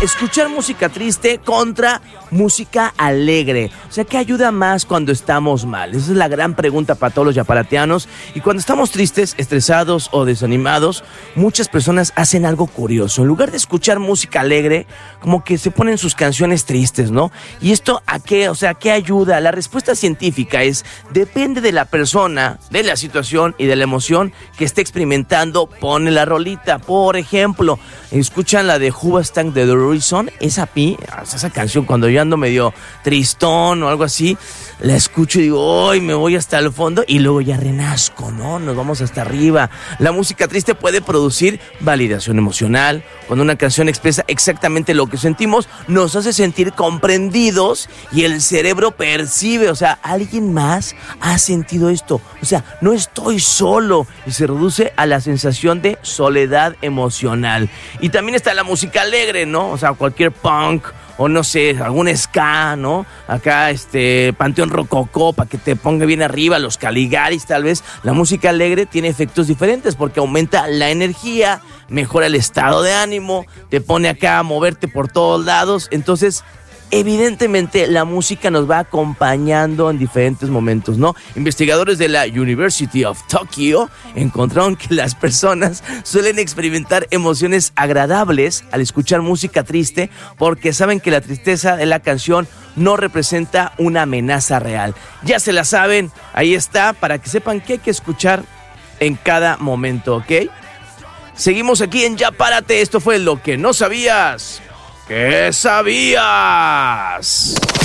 escuchar música triste contra música alegre. O sea, ¿qué ayuda más cuando estamos mal? Esa es la gran pregunta para todos los yaparatianos. Y cuando estamos tristes, estresados o desanimados, muchas personas hacen algo curioso. En lugar de escuchar música alegre, como que se ponen sus canciones tristes, ¿no? ¿Y esto a qué? O sea, ¿qué ayuda? La respuesta científica es, depende de la persona, de la situación y de la emoción que esté experimentando, pone la rolita. Por ejemplo, escuchan la de Hoobastank de The Reason. Esa canción, cuando yo ando medio tristón o algo así, la escucho y digo, ¡ay! Me voy hasta el fondo y luego ya renazco, ¿no? Nos vamos hasta arriba. La música triste puede producir validación emocional. Cuando una canción expresa exactamente lo que sentimos, nos hace sentir comprendidos y el cerebro percibe, o sea, alguien más ha sentido esto. O sea, no estoy solo, y se reduce a la sensación de soledad emocional. Y también está la música alegre, ¿no? O sea, cualquier punk o no sé, algún ska, ¿no? Acá, Panteón Rococó, para que te ponga bien arriba, los Caligaris, tal vez. La música alegre tiene efectos diferentes porque aumenta la energía, mejora el estado de ánimo, te pone acá a moverte por todos lados. Entonces, evidentemente, la música nos va acompañando en diferentes momentos, ¿no? Investigadores de la University of Tokyo encontraron que las personas suelen experimentar emociones agradables al escuchar música triste porque saben que la tristeza de la canción no representa una amenaza real. Ya se la saben, ahí está, para que sepan qué hay que escuchar en cada momento, ¿ok? Seguimos aquí en Ya Párate. Esto fue Lo que no sabías. ¿Qué sabías?